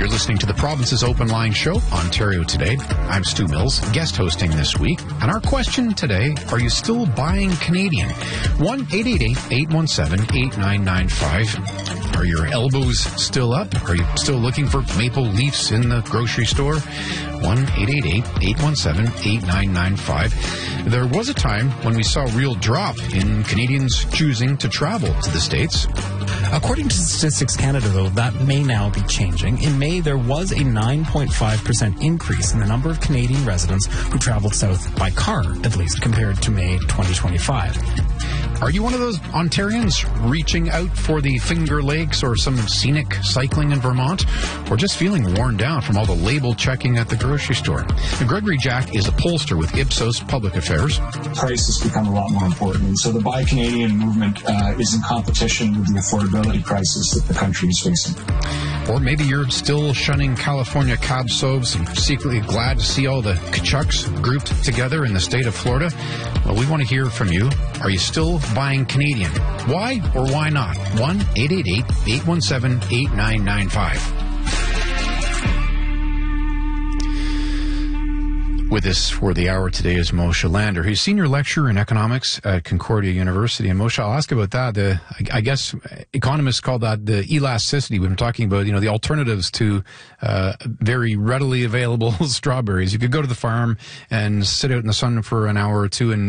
You're listening to the Province's Open Line Show, Ontario Today. I'm Stu Mills, guest hosting this week. And our question today, are you still buying Canadian? 1-888-817-8995. Are your elbows still up? Are you still looking for maple leafs in the grocery store? 1-888-817-8995. There was a time when we saw a real drop in Canadians choosing to travel to the States. According to Statistics Canada, though, that may now be changing. In May, there was a 9.5% increase in the number of Canadian residents who traveled south by car, at least, compared to May 2025. Are you one of those Ontarians reaching out for the Finger Lakes or some scenic cycling in Vermont? Or just feeling worn down from all the label checking at the grocery store? Gregory Jack is a pollster with Ipsos Public Affairs. Price has become a lot more important. And so the Buy Canadian movement is in competition with the affordability crisis that the country is facing. Or maybe you're still shunning California cab sobs and secretly glad to see all the Kachucks grouped together in the state of Florida. Well, we want to hear from you. Are you still buying Canadian? Why or why not? 1-888-817-8995. With us for the hour today is Moshe Lander. He's senior lecturer in economics at Concordia University. And Moshe, I'll ask about that. I guess economists call that the elasticity. We've been talking about, the alternatives to very readily available strawberries. You could go to the farm and sit out in the sun for an hour or two and